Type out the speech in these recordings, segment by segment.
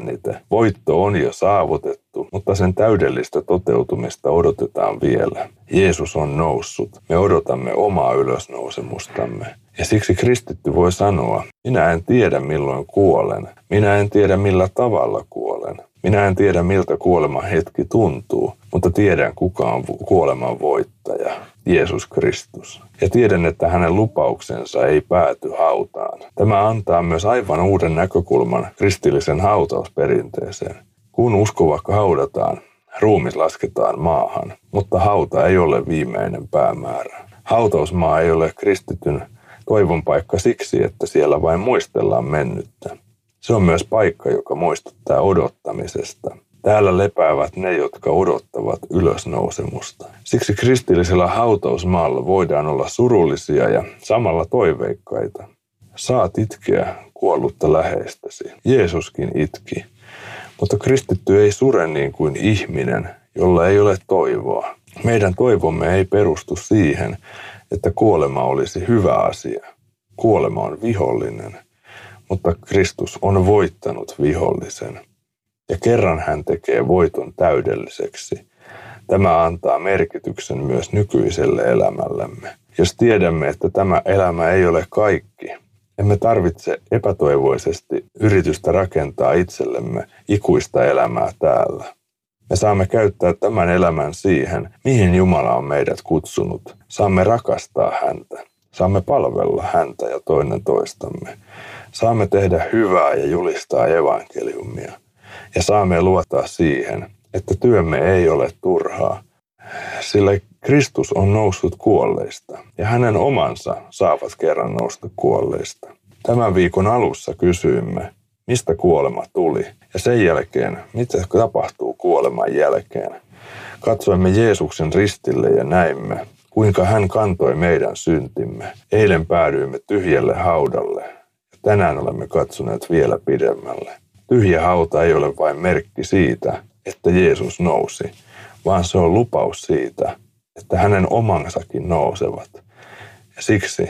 jännite. Voitto on jo saavutettu, mutta sen täydellistä toteutumista odotetaan vielä. Jeesus on noussut. Me odotamme omaa ylösnousemustamme. Ja siksi kristitty voi sanoa, minä en tiedä milloin kuolen. Minä en tiedä millä tavalla kuolen. Minä en tiedä miltä kuoleman hetki tuntuu, mutta tiedän kuka on kuoleman voittaja, Jeesus Kristus. Ja tiedän, että hänen lupauksensa ei pääty hautaan. Tämä antaa myös aivan uuden näkökulman kristillisen hautausperinteeseen. Kun uskova haudataan, ruumis lasketaan maahan, mutta hauta ei ole viimeinen päämäärä. Hautausmaa ei ole kristityn toivon paikka siksi, että siellä vain muistellaan mennyttä. Se on myös paikka, joka muistuttaa odottamisesta. Täällä lepäävät ne, jotka odottavat ylösnousemusta. Siksi kristillisellä hautausmaalla voidaan olla surullisia ja samalla toiveikkaita. Saat itkeä kuollutta läheistäsi. Jeesuskin itki. Mutta kristitty ei sure niin kuin ihminen, jolla ei ole toivoa. Meidän toivomme ei perustu siihen, että kuolema olisi hyvä asia. Kuolema on vihollinen, mutta Kristus on voittanut vihollisen. Ja kerran hän tekee voiton täydelliseksi. Tämä antaa merkityksen myös nykyiselle elämällemme. Jos tiedämme, että tämä elämä ei ole kaikki, emme tarvitse epätoivoisesti yritystä rakentaa itsellemme ikuista elämää täällä. Me saamme käyttää tämän elämän siihen, mihin Jumala on meidät kutsunut. Saamme rakastaa häntä. Saamme palvella häntä ja toinen toistamme. Saamme tehdä hyvää ja julistaa evankeliumia. Ja saamme luottaa siihen, että työmme ei ole turhaa, sillä Kristus on noussut kuolleista ja hänen omansa saavat kerran nousta kuolleista. Tämän viikon alussa kysyimme, mistä kuolema tuli ja sen jälkeen, mitä tapahtuu kuoleman jälkeen. Katsoimme Jeesuksen ristille ja näimme, kuinka hän kantoi meidän syntimme. Eilen päädyimme tyhjälle haudalle ja tänään olemme katsoneet vielä pidemmälle. Tyhjä hauta ei ole vain merkki siitä, että Jeesus nousi, vaan se on lupaus siitä, että hänen omansakin nousevat. Ja siksi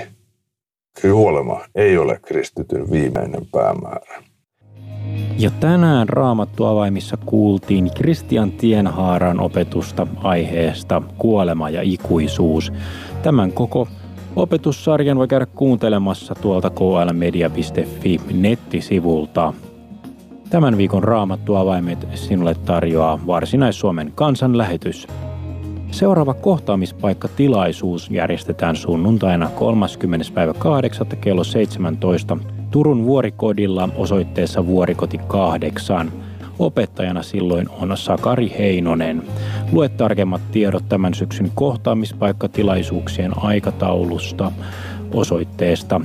kuolema ei ole kristityn viimeinen päämäärä. Ja tänään Raamattu-avaimissa kuultiin Kristian Tienhaaran opetusta aiheesta kuolema ja ikuisuus. Tämän koko opetussarjan voi käydä kuuntelemassa tuolta klmedia.fi nettisivulta. Tämän viikon Raamattu-avaimet sinulle tarjoaa Varsinais-Suomen kansanlähetys. Seuraava kohtaamispaikkatilaisuus järjestetään sunnuntaina 30.8. kello 17 Turun Vuorikodilla osoitteessa Vuorikoti 8. Opettajana silloin on Sakari Heinonen. Lue tarkemmat tiedot tämän syksyn kohtaamispaikkatilaisuuksien aikataulusta osoitteesta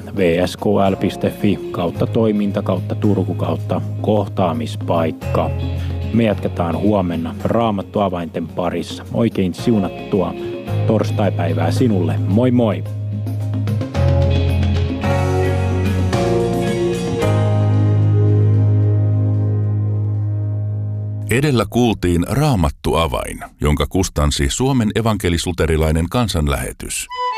vskl.fi/toiminta/Turku/kohtaamispaikka. Me jatketaan huomenna Raamattu-avainten parissa. Oikein siunattua torstaipäivää sinulle. Moi moi! Edellä kuultiin Raamattu-avain, jonka kustansi Suomen evankelis-luterilainen kansanlähetys.